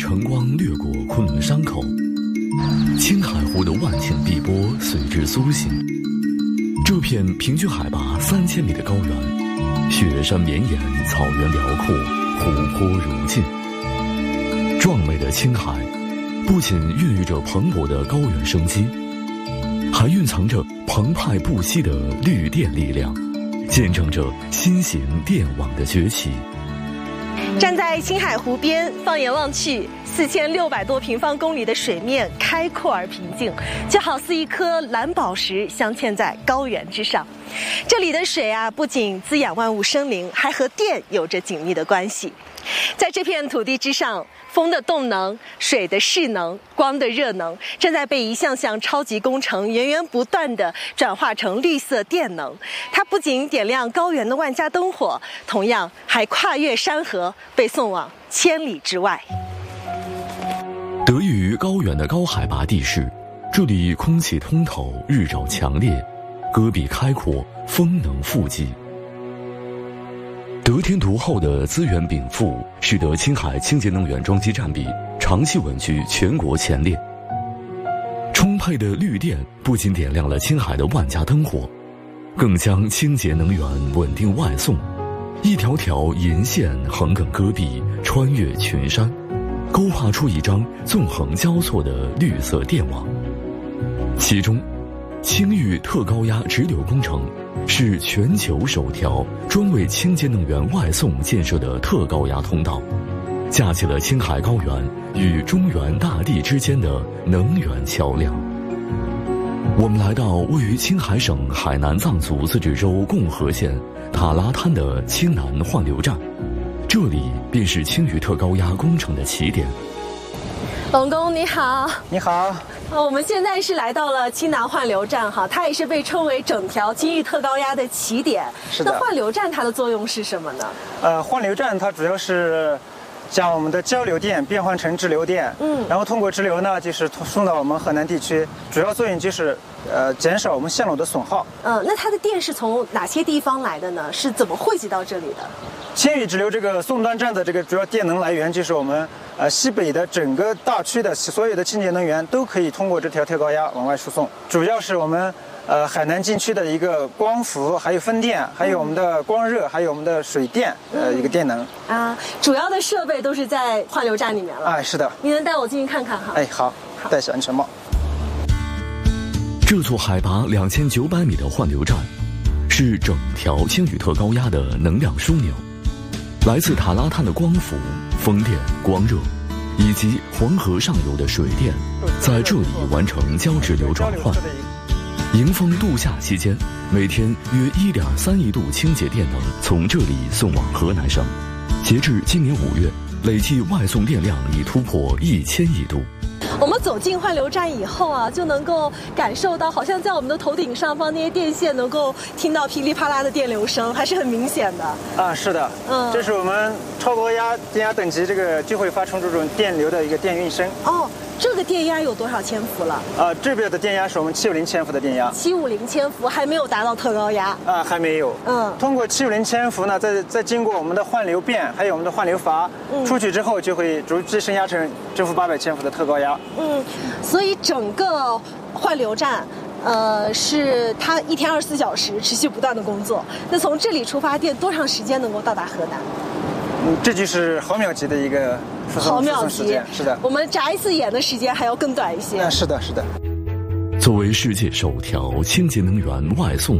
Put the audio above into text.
晨光掠过昆仑山口，青海湖的万顷碧波随之苏醒。这片平均海拔3000米的高原，雪山绵延，草原辽阔，湖泊如镜。壮美的青海，不仅孕育着蓬勃的高原生机，还蕴藏着澎湃不息的绿电力量，见证着新型电网的崛起。 站在青海湖边，放眼望去，4600多平方公里的水面开阔而平静，就好似一颗蓝宝石镶嵌在高原之上。这里的水啊，不仅滋养万物生灵，还和电有着紧密的关系。在这片土地之上，风的动能、水的势能、光的热能，正在被一项项超级工程源源不断地转化成绿色电能。它不仅点亮高原的万家灯火，同样还跨越山河，被送往千里之外。 得益于高原的高海拔地势，这里空气通透，日照强烈，戈壁开阔，风能富集。得天独厚的资源禀赋，使得青海清洁能源装机占比长期稳居全国前列。充沛的绿电不仅点亮了青海的万家灯火，更将清洁能源稳定外送。一条条银线横亘戈壁，穿越群山，勾画出一张纵横交错的绿色电网。其中，青玉特高压直流工程是全球首条专为清洁能源外送建设的特高压通道，架起了青海高原与中原大地之间的能源桥梁。我们来到位于青海省海南藏族自治州共和县塔拉滩的青南换流站，这里便是青玉特高压工程的起点。 龙工你好。 你好。 我们现在是来到了青南换流站哈，它也是被称为整条青玉特高压的起点。 是的。 那换流站它的作用是什么呢？ 换流站它主要是将我们的交流电变换成直流电，然后通过直流呢，就是送到我们河南地区，主要作用就是减少我们线路的损耗。 那它的电是从哪些地方来的呢？是怎么汇集到这里的？ 青玉直流这个送端站的这个主要电能来源就是我们西北的整个大区的所有的清洁能源都可以通过这条特高压往外输送，主要是我们海南禁区的一个光伏，还有风电，还有我们的光热，还有我们的水电一个电能主要的设备都是在换流站里面了。 是的。 你能带我进去看看哈？ 好，戴起安全帽。 这座海拔2900米的换流站是整条青玉特高压的能量枢纽，来自塔拉滩的光伏、风电、光热以及黄河上游的水电在这里完成交直流转换。迎风度夏期间，每天约1.3亿度清洁电能从这里送往河南省。截至今年5月，累计外送电量已突破1000亿度。 我们走进换流站以后啊，就能够感受到，好像在我们的头顶上方那些电线能够听到噼里啪啦的电流声，还是很明显的。 是的。这是我们超高压电压等级，这个就会发出这种电流的一个电运声。 这个电压有多少千伏了？ 这边的电压是我们750千伏的电压。 750千伏还没有达到特高压。 还没有。通过750千伏呢，再经过我们的换流弁，还有我们的换流阀，出去之后就会逐级升压成正负800千伏的特高压。 所以整个换流站是它一天24小时持续不断的工作。那从这里出发电多长时间能够到达河南？ 这就是毫秒级的一个毫秒级。 是的。 我们眨一次眼的时间还要更短一些。 是的。 作为世界首条清洁能源外送